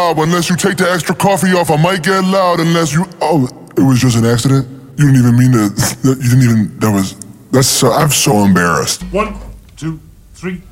job. Unless you take the extra coffee off, I might get loud. Unless you... Oh, it was just an accident? You didn't even mean to... You didn't even... That's so... I'm so embarrassed. 1, 2, 3...